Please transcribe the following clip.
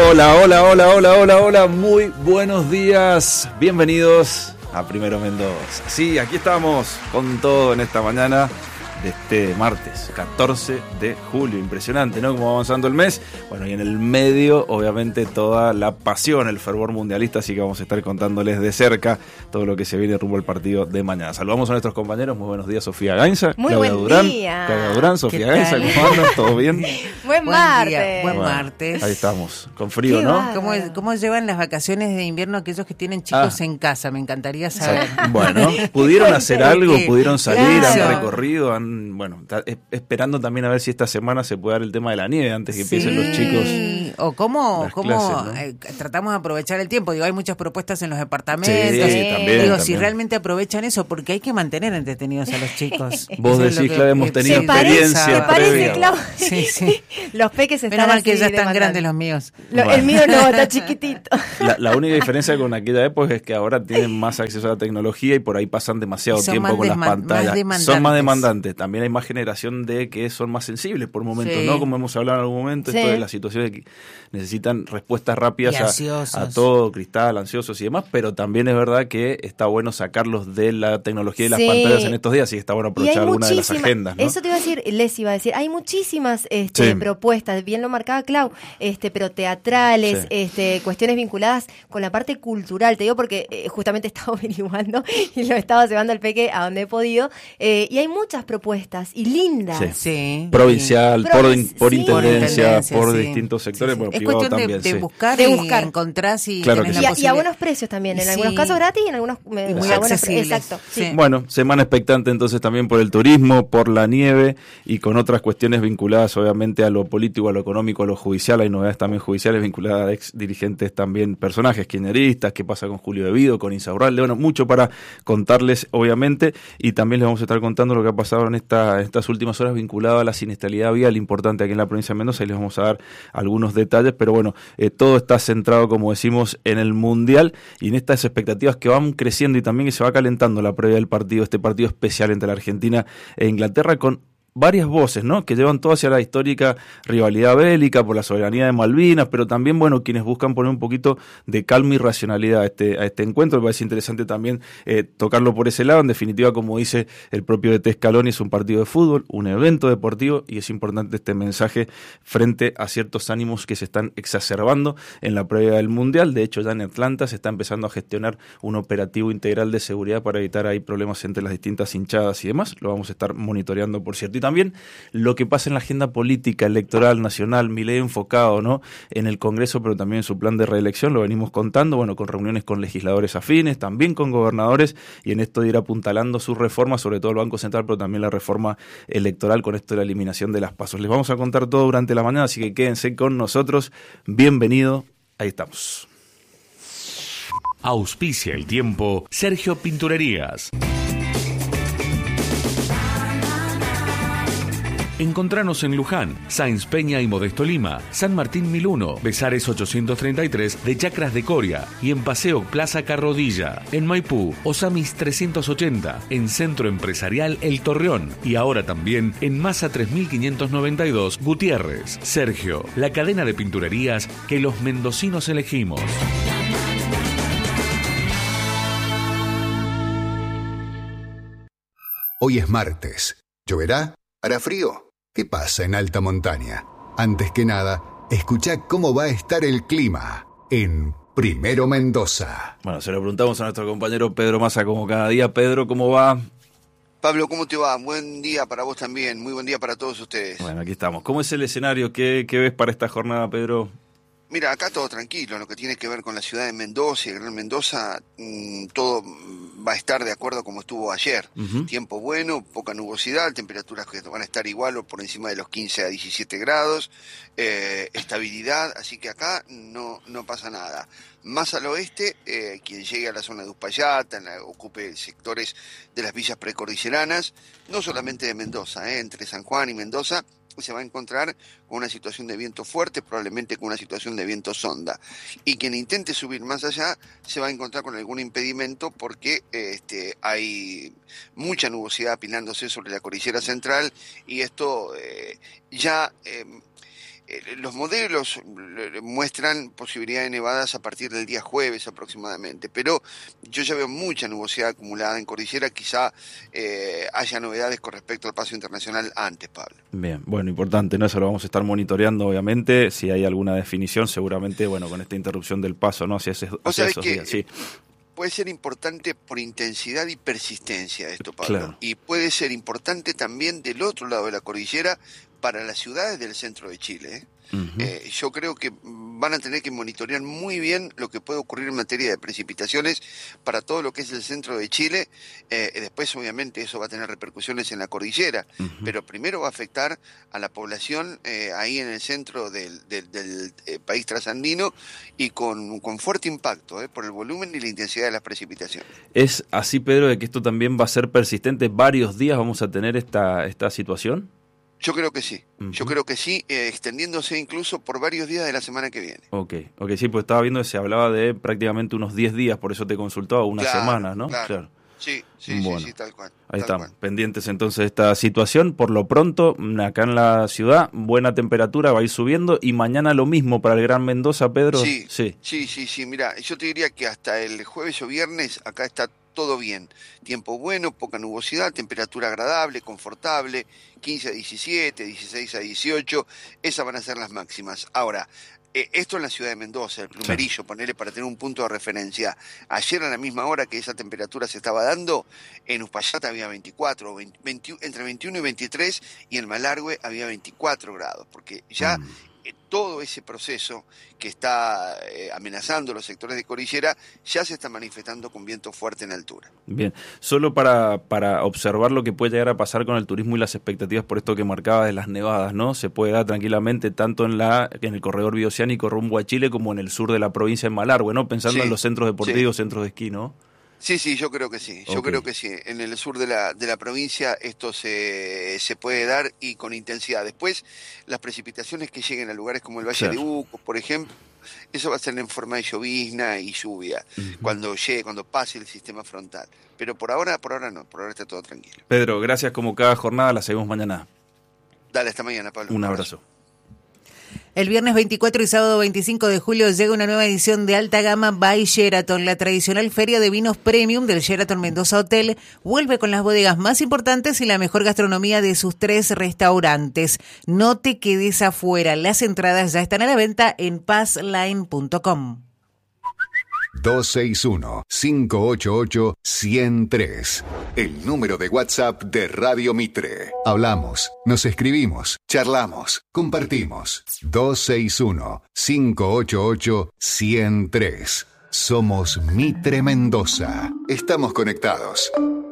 Hola, hola, hola, hola, hola, hola, muy buenos días, bienvenidos a Primero Mendoza. Sí, aquí estamos con todo en esta mañana de este martes 14 de julio, impresionante, ¿no? Como va avanzando el mes, bueno, y en el medio, obviamente, toda la pasión, el fervor mundialista, así que vamos a estar contándoles de cerca todo lo que se viene rumbo al partido de mañana. Saludamos a nuestros compañeros, muy buenos días, Sofía Gainza, muy Claudia buen Durán, día. Claudia Durán, Sofía Gainza, ¿cómo andan? ¿Todo bien? Buen martes. Día, buen Bueno, martes. ahí estamos, con frío, ¿no? ¿Cómo llevan las vacaciones de invierno aquellos que tienen chicos en casa? Me encantaría saber. Bueno, ¿pudieron hacer algo? ¿Pudieron salir? Claro. ¿Han recorrido? Bueno, esperando también a ver si esta semana se puede dar el tema de la nieve antes que empiecen los chicos. O cómo clases, ¿no? Tratamos de aprovechar el tiempo. Digo, hay muchas propuestas en los departamentos. Sí, también, Digo, también. si realmente aprovechan eso, porque hay que mantener entretenidos a los chicos. Vos Eso es lo decís, que- Claudia, hemos tenido ¿Te parece, experiencia parece, previa. Clau? Sí. Los peques están Menos mal que así ya están demandando. grandes los míos. Bueno. El mío no, está chiquitito. La única diferencia con aquella época es que ahora tienen más acceso a la tecnología y por ahí pasan demasiado Y son tiempo más con las más pantallas. demandantes. Son más demandantes. También hay más generación de que son más sensibles por momentos, Sí. ¿no? Como hemos hablado en algún momento, Sí. esto de las situaciones que necesitan respuestas Y rápidas ansiosos. a todo, cristal, ansiosos y demás, pero también es verdad que está bueno sacarlos de la tecnología y las Sí. pantallas en estos días y está bueno Y hay aprovechar alguna de las muchísimas, agendas, ¿no? eso te iba a decir, les iba a decir, hay muchísimas Sí. propuestas, bien lo marcaba Clau, pero teatrales, Sí. cuestiones vinculadas con la parte cultural, te digo porque justamente he estado averiguando y lo estaba llevando al peque a donde he podido, y hay muchas propuestas y lindas. Sí. Sí. Provincial, por Sí. intendencia, por sí. distintos sectores, Sí. bueno, Es privado cuestión también, de sí. buscar De y buscar. encontrás y Claro tenés que la Y a posibilidad. buenos precios también, en Sí. algunos casos gratis y en algunos Muy algunos accesibles. exacto. Sí. Sí. Bueno, semana expectante entonces también por el turismo, por la nieve y con otras cuestiones vinculadas obviamente a lo político, a lo económico, a lo judicial. Hay novedades también judiciales vinculadas a ex dirigentes también, personajes kirchneristas, qué pasa con Julio De Vido, con Insaurralde, bueno, mucho para contarles obviamente y también les vamos a estar contando lo que ha pasado en estas últimas horas vinculado a la siniestralidad vial importante aquí en la provincia de Mendoza y les vamos a dar algunos detalles, pero bueno, todo está centrado, como decimos, en el Mundial y en estas expectativas que van creciendo y también que se va calentando la previa del partido, este partido especial entre la Argentina e Inglaterra con varias voces, ¿no? Que llevan todo hacia la histórica rivalidad bélica por la soberanía de Malvinas, pero también, bueno, quienes buscan poner un poquito de calma y racionalidad a este encuentro. Me parece interesante también tocarlo por ese lado. En definitiva, como dice el propio DT Scaloni, es un partido de fútbol, un evento deportivo y es importante este mensaje frente a ciertos ánimos que se están exacerbando en la previa del Mundial. De hecho, ya en Atlanta se está empezando a gestionar un operativo integral de seguridad para evitar ahí problemas entre las distintas hinchadas y demás. Lo vamos a estar monitoreando, por cierto. Y también lo que pasa en la agenda política, electoral, nacional, Milei enfocado, ¿no? En el Congreso, pero también en su plan de reelección, lo venimos contando, bueno, con reuniones con legisladores afines, también con gobernadores, y en esto de ir apuntalando sus reformas, sobre todo el Banco Central, pero también la reforma electoral con esto de la eliminación de las pasos. Les vamos a contar todo durante la mañana, así que quédense con nosotros. Bienvenido, ahí estamos. Auspicia el tiempo Sergio Pinturerías. Encontranos en Luján, Sáenz Peña y Modesto Lima, San Martín 1001, Besares 833 de Chacras de Coria y en Paseo Plaza Carrodilla. En Maipú, Osamis 380, en Centro Empresarial El Torreón y ahora también en Masa 3592 Gutiérrez. Sergio, la cadena de pinturerías que los mendocinos elegimos. Hoy es martes. ¿Lloverá? ¿Hará frío? ¿Qué pasa en alta montaña? Antes que nada, escuchá cómo va a estar el clima en Primero Mendoza. Bueno, se lo preguntamos a nuestro compañero Pedro Massa como cada día. Pedro, ¿cómo va? Pablo, ¿cómo te va? Buen día para vos también, muy buen día para todos ustedes. Bueno, aquí estamos. ¿Cómo es el escenario? ¿Qué ves para esta jornada, Pedro? Mira, acá todo tranquilo, en lo que tiene que ver con la ciudad de Mendoza y el Gran Mendoza, todo va a estar de acuerdo como estuvo ayer. Uh-huh. Tiempo bueno, poca nubosidad, temperaturas que van a estar igual o por encima de los 15 a 17 grados, estabilidad, así que acá no pasa nada. Más al oeste, quien llegue a la zona de Uspallata, ocupe sectores de las villas precordilleranas, no solamente de Mendoza, entre San Juan y Mendoza, se va a encontrar con una situación de viento fuerte, probablemente con una situación de viento sonda. Y quien intente subir más allá se va a encontrar con algún impedimento porque hay mucha nubosidad apilándose sobre la cordillera central y esto ya los modelos muestran posibilidad de nevadas a partir del día jueves aproximadamente, pero yo ya veo mucha nubosidad acumulada en cordillera, quizá haya novedades con respecto al paso internacional antes, Pablo. Bien, bueno, importante, ¿no? Eso lo vamos a estar monitoreando, obviamente, si hay alguna definición, seguramente, bueno, con esta interrupción del paso, ¿no? Hacia esos días, sí. Puede ser importante por intensidad y persistencia esto, Pablo. Claro. Y puede ser importante también del otro lado de la cordillera para las ciudades del centro de Chile, ¿eh? Uh-huh. Yo creo que van a tener que monitorear muy bien lo que puede ocurrir en materia de precipitaciones para todo lo que es el centro de Chile. Después, obviamente, eso va a tener repercusiones en la cordillera, Uh-huh. pero primero va a afectar a la población ahí en el centro del país trasandino y con fuerte impacto por el volumen y la intensidad de las precipitaciones. ¿Es así, Pedro, de que esto también va a ser persistente? ¿Varios días vamos a tener esta situación? Yo creo que sí, Uh-huh. yo creo que sí, extendiéndose incluso por varios días de la semana que viene. Ok, sí, pues estaba viendo que se hablaba de prácticamente unos 10 días, por eso te consultaba, unas semanas, ¿no? Claro. Sí, Bueno, sí, tal cual. Ahí tal están, cual. pendientes entonces de esta situación. Por lo pronto, acá en la ciudad, buena temperatura, va a ir subiendo, y mañana lo mismo para el Gran Mendoza, Pedro. Sí, mira, yo te diría que hasta el jueves o viernes acá está todo bien. Tiempo bueno, poca nubosidad, temperatura agradable, confortable, 15 a 17, 16 a 18, esas van a ser las máximas. Ahora, esto en la ciudad de Mendoza, el Plumerillo, ponele para tener un punto de referencia. Ayer a la misma hora que esa temperatura se estaba dando, en Uspallata había 24, entre 21 y 23, y en Malargüe había 24 grados, porque ya todo ese proceso que está amenazando los sectores de cordillera ya se está manifestando con viento fuerte en altura. Bien, solo para observar lo que puede llegar a pasar con el turismo y las expectativas por esto que marcaba de las nevadas, ¿no? Se puede dar tranquilamente tanto en el corredor bioceánico rumbo a Chile como en el sur de la provincia de Malargüe, ¿no? Pensando en los centros deportivos, centros de esquí, ¿no? Sí, yo creo que sí. Yo creo que sí. En el sur de la provincia esto se puede dar y con intensidad. Después, las precipitaciones que lleguen a lugares como el Valle de Uco, por ejemplo, eso va a ser en forma de llovizna y lluvia, cuando pase el sistema frontal. Pero por ahora no, por ahora está todo tranquilo. Pedro, gracias como cada jornada, la seguimos mañana. Dale, hasta mañana, Pablo. Un abrazo. El viernes 24 y sábado 25 de julio llega una nueva edición de Alta Gama by Sheraton. La tradicional feria de vinos premium del Sheraton Mendoza Hotel vuelve con las bodegas más importantes y la mejor gastronomía de sus 3 restaurantes. No te quedes afuera. Las entradas ya están a la venta en passline.com. 261-588-103. El número de WhatsApp de Radio Mitre. Hablamos, nos escribimos, charlamos, compartimos. 261-588-103. Somos Mitre Mendoza. Estamos conectados.